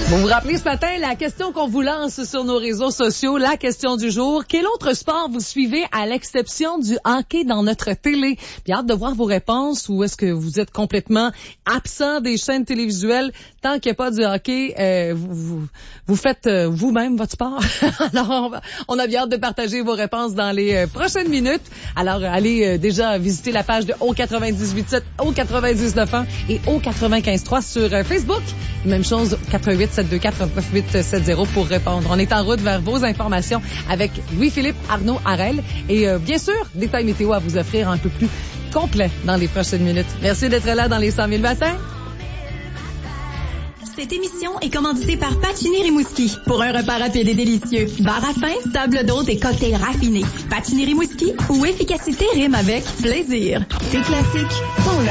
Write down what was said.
Vous vous rappelez ce matin la question qu'on vous lance sur nos réseaux sociaux, la question du jour. Quel autre sport vous suivez à l'exception du hockey dans notre télé? Puis hâte de voir vos réponses, ou est-ce que vous êtes complètement absent des chaînes télévisuelles tant qu'il n'y a pas du hockey? Vous faites vous-même votre sport? Alors, on a bien hâte de partager vos réponses dans les prochaines minutes. Alors, allez déjà visiter la page de O98.7, O99.1 et O95.3 sur Facebook. Même chose, 88-724-9870 pour répondre. On est en route vers vos informations avec Louis-Philippe Arnaud Harel. Et bien sûr, détails météo à vous offrir un peu plus complet dans les prochaines minutes. Merci d'être là dans les 100 000 bassins. Cette émission est commanditée par Pacini Rimouski. Pour un repas rapide et délicieux, bar à pain, table d'hôte et cocktails raffinés. Pacini Rimouski, où efficacité rime avec plaisir. C'est classique.